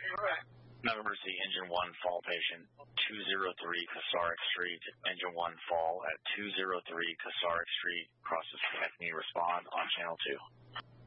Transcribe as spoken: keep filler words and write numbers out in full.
Emergency engine one fall patient, two oh three Kasarek Street, engine one fall at two oh three Kasarek Street, crosses connect me, respond on channel two.